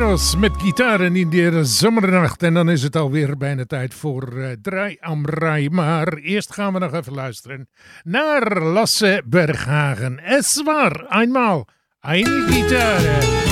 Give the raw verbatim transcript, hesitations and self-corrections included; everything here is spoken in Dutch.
Buenos met gitaren in de zomernacht. En dan is het alweer bijna tijd voor uh, Draai am Rai. Maar eerst gaan we nog even luisteren naar Lasse Berghagen. Es war einmal eine Gitarre.